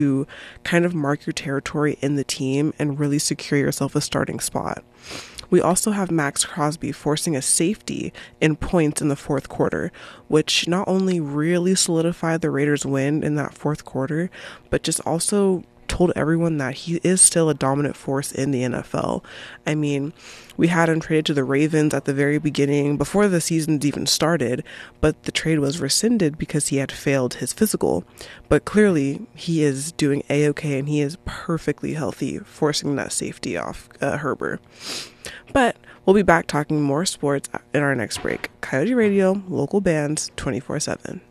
to kind of mark your territory in the team and really secure yourself a starting spot. We also have Max Crosby forcing a safety in points in the fourth quarter, which not only really solidified the Raiders' win in that fourth quarter, but just also told everyone that he is still a dominant force in the NFL. I mean, we had him traded to the Ravens at the very beginning, before the season's even started, but the trade was rescinded because he had failed his physical. But clearly, he is doing A-okay, and he is perfectly healthy, forcing that safety off Herbert. But we'll be back talking more sports in our next break. Coyote Radio, local bands, 24/7.